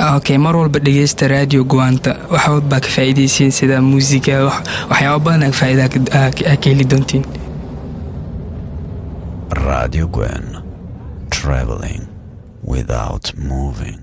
Okay, mar walba dhegeysta Radio Guanta. Waxa walba ka faa'iideysiin sida muusiga, waxyaabo badan ka faa'iida ka heli doontiin. Radio Gwen, traveling without moving.